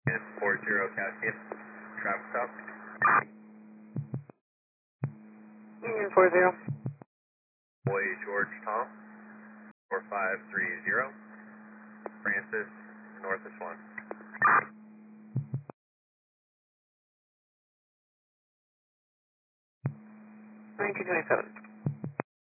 And 40 Cascade, traffic stop. Union 40. Boy George Tom, 4530, Francis, Northwest 1. 1927.